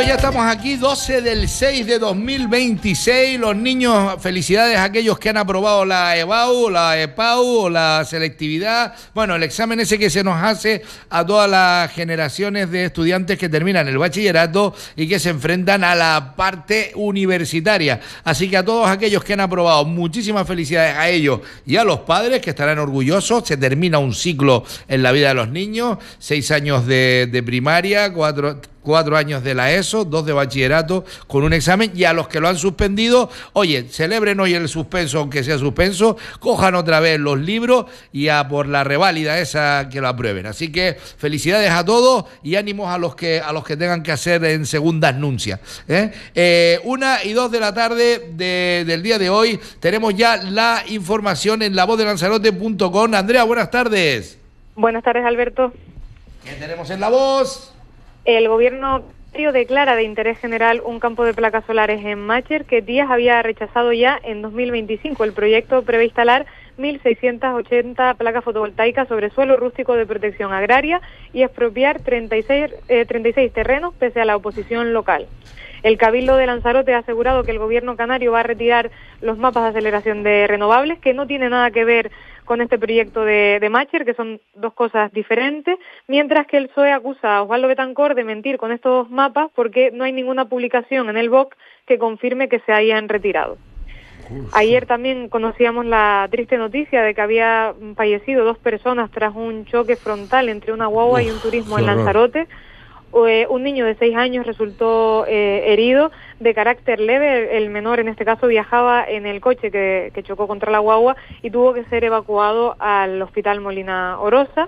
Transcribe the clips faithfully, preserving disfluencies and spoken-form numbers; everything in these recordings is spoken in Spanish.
pues ya estamos aquí, doce del seis de dos mil veintiséis. Los niños, felicidades a aquellos que han aprobado la EBAU, la EPAU o la selectividad. Bueno, el examen ese que se nos hace a todas las generaciones de estudiantes que terminan el bachillerato y que se enfrentan a la parte universitaria. Así que a todos aquellos que han aprobado, muchísimas felicidades a ellos y a los padres que estarán orgullosos. Se termina un ciclo en la vida de los niños, seis años de, de primaria, cuatro... cuatro años de la ESO, dos de bachillerato, con un examen, y a los que lo han suspendido, oye, celebren hoy el suspenso, aunque sea suspenso, cojan otra vez los libros y a por la reválida esa que lo aprueben. Así que felicidades a todos y ánimos a los que a los que tengan que hacer en segundas nuncias. ¿eh? Eh, una y dos de la tarde de, del día de hoy, tenemos ya la información en la voz de lanzarote punto com. Andrea, buenas tardes. Buenas tardes, Alberto. ¿Qué tenemos en la voz? El gobierno declara de interés general un campo de placas solares en Mácher que Díaz había rechazado ya en dos mil veinticinco. El proyecto prevé instalar mil seiscientas ochenta placas fotovoltaicas sobre suelo rústico de protección agraria y expropiar treinta y seis, eh, treinta y seis terrenos pese a la oposición local. El Cabildo de Lanzarote ha asegurado que el gobierno canario va a retirar los mapas de aceleración de renovables, que no tiene nada que ver con este proyecto de, de Mácher, que son dos cosas diferentes, mientras que el P S O E acusa a Osvaldo Betancor de mentir con estos mapas porque no hay ninguna publicación en el B O C que confirme que se hayan retirado. Ayer también conocíamos la triste noticia de que había fallecido dos personas tras un choque frontal entre una guagua Uf, y un turismo en Lanzarote. Un niño de seis años resultó eh, herido de carácter leve. El menor, en este caso, viajaba en el coche que, que chocó contra la guagua y tuvo que ser evacuado al Hospital Molina Orosa.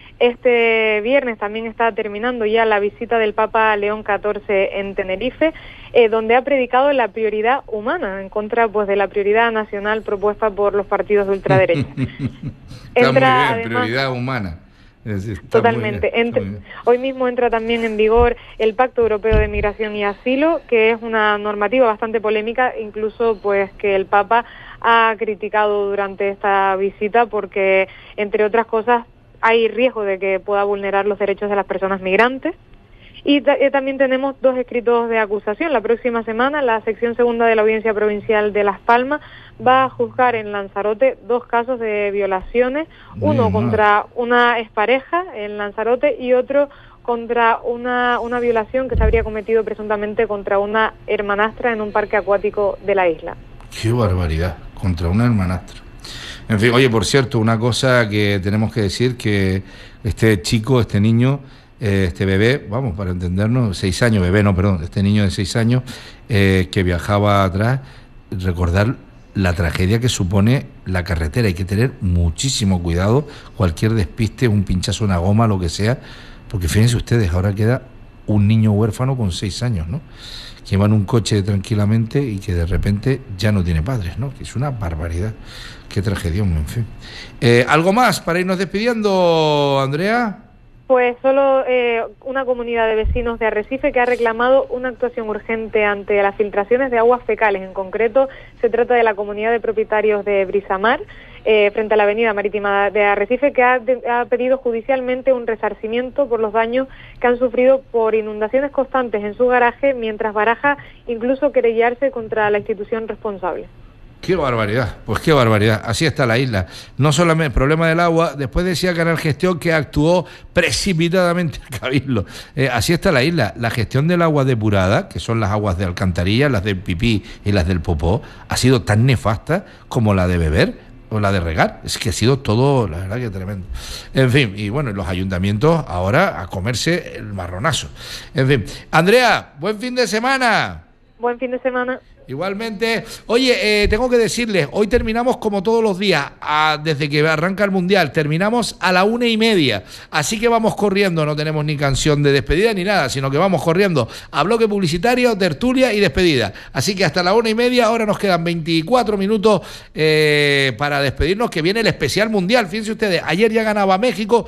Este viernes también está terminando ya la visita del Papa León catorce en Tenerife, eh, donde ha predicado la prioridad humana, en contra pues de la prioridad nacional propuesta por los partidos de ultraderecha. Está Entra, muy bien, además, prioridad humana. Es decir, Totalmente. Bien, Entra, hoy mismo entra también en vigor el Pacto Europeo de Migración y Asilo, que es una normativa bastante polémica, incluso pues que el Papa ha criticado durante esta visita porque, entre otras cosas, hay riesgo de que pueda vulnerar los derechos de las personas migrantes. Y eh, también tenemos dos escritos de acusación. La próxima semana la sección segunda de la Audiencia Provincial de Las Palmas va a juzgar en Lanzarote dos casos de violaciones, uno Bien, contra una expareja en Lanzarote y otro contra una, una violación que se habría cometido presuntamente contra una hermanastra en un parque acuático de la isla. ¡Qué barbaridad! Contra una hermanastra. En fin, oye, por cierto, una cosa que tenemos que decir, que este chico, este niño, eh, este bebé, vamos, para entendernos, seis años, bebé, no, perdón, este niño de seis años, eh, que viajaba atrás, recordar la tragedia que supone la carretera. Hay que tener muchísimo cuidado, cualquier despiste, un pinchazo, una goma, lo que sea, porque fíjense ustedes, ahora queda un niño huérfano con seis años, ¿no? Que va en un coche tranquilamente y que de repente ya no tiene padres, ¿no? Que es una barbaridad. Qué tragedia, en fin. Eh, ¿Algo más para irnos despidiendo, Andrea? Pues solo eh, una comunidad de vecinos de Arrecife que ha reclamado una actuación urgente ante las filtraciones de aguas fecales. En concreto, se trata de la comunidad de propietarios de Brisamar, eh, frente a la avenida marítima de Arrecife, que ha, de, ha pedido judicialmente un resarcimiento por los daños que han sufrido por inundaciones constantes en su garaje, mientras baraja incluso querellarse contra la institución responsable. Qué barbaridad, pues qué barbaridad, así está la isla. No solamente el problema del agua, después decía Canal Gestión que actuó precipitadamente el Cabildo. Eh, así está la isla. La gestión del agua depurada, que son las aguas de alcantarilla, las del pipí y las del popó, ha sido tan nefasta como la de beber o la de regar. Es que ha sido todo, la verdad que tremendo. En fin, y bueno, los ayuntamientos ahora a comerse el marronazo. En fin, Andrea, buen fin de semana. Buen fin de semana. Igualmente. Oye, eh, tengo que decirles, hoy terminamos como todos los días, a, desde que arranca el Mundial, terminamos a la una y media, así que vamos corriendo, no tenemos ni canción de despedida ni nada, sino que vamos corriendo a bloque publicitario, tertulia y despedida. Así que hasta la una y media, ahora nos quedan veinticuatro minutos eh, para despedirnos, que viene el especial Mundial. Fíjense ustedes, ayer ya ganaba México,